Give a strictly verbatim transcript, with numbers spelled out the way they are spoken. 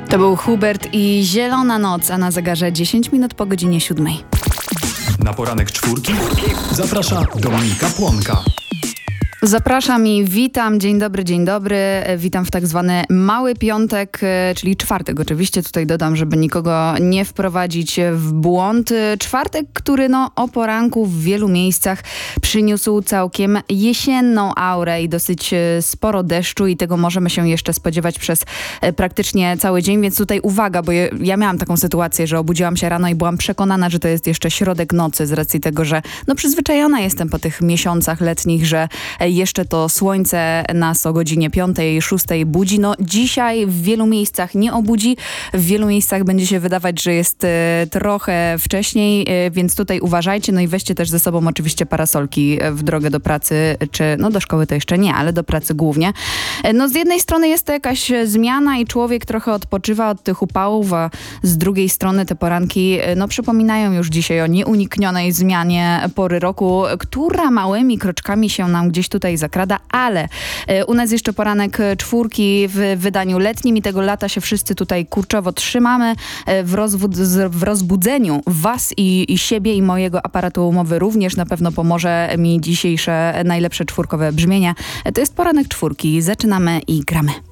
To był Hubert i Zielona Noc, a na zegarze dziesięć minut po godzinie siódmej. Na poranek czwórki zaprasza Dominika Płonka. Zapraszam i witam. Dzień dobry, dzień dobry. Witam w tak zwany mały piątek, czyli czwartek oczywiście. Tutaj dodam, żeby nikogo nie wprowadzić w błąd. Czwartek, który no o poranku w wielu miejscach przyniósł całkiem jesienną aurę i dosyć sporo deszczu i tego możemy się jeszcze spodziewać przez praktycznie cały dzień, więc tutaj uwaga, bo ja miałam taką sytuację, że obudziłam się rano i byłam przekonana, że to jest jeszcze środek nocy z racji tego, że no przyzwyczajona jestem po tych miesiącach letnich, że jeszcze to słońce nas o godzinie piątej, szóstej budzi. No dzisiaj w wielu miejscach nie obudzi, w wielu miejscach będzie się wydawać, że jest e, trochę wcześniej, e, więc tutaj uważajcie, no i weźcie też ze sobą oczywiście parasolki w drogę do pracy, czy no do szkoły to jeszcze nie, ale do pracy głównie. E, no z jednej strony jest to jakaś zmiana i człowiek trochę odpoczywa od tych upałów, a z drugiej strony te poranki e, no przypominają już dzisiaj o nieuniknionej zmianie pory roku, która małymi kroczkami się nam gdzieś tutaj zakrada, ale e, u nas jeszcze poranek czwórki w wydaniu letnim i tego lata się wszyscy tutaj kurczowo trzymamy e, w, rozwód- w rozbudzeniu was i, i siebie i mojego aparatu mowy również na pewno pomoże mi dzisiejsze najlepsze czwórkowe brzmienie. E, to jest poranek czwórki. Zaczynamy i gramy.